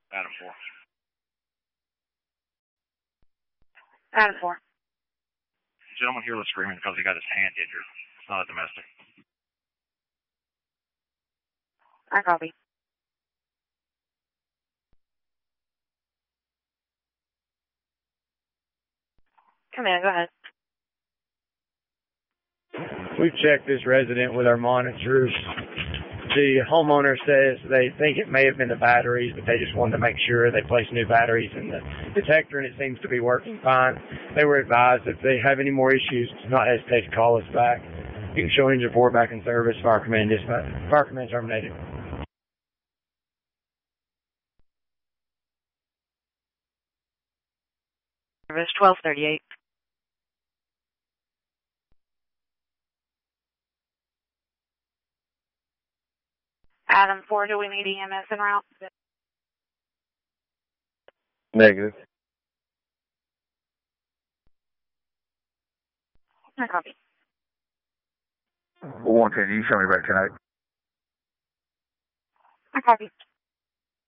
Adam 4. Adam 4. Gentleman here was screaming because he got his hand injured. It's not a domestic. I copy. Come in, go ahead. We've checked this resident with our monitors. The homeowner says they think it may have been the batteries, but they just wanted to make sure they placed new batteries in the detector, and it seems to be working fine. They were advised if they have any more issues, to not hesitate to call us back. You can show engine report back in service. Fire command dispatch. Fire command terminated. Service 1238. Adam 4, do we need EMS en route? Negative. I copy. 110, you show me back tonight. I copy.